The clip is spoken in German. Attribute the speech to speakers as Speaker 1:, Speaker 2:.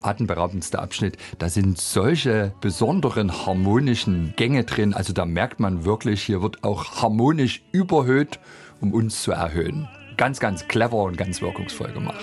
Speaker 1: atemberaubendste Abschnitt. Da sind solche besonderen harmonischen Gänge drin. Also da merkt man wirklich, hier wird auch harmonisch überhöht, um uns zu erhöhen. Ganz, ganz clever und ganz wirkungsvoll gemacht.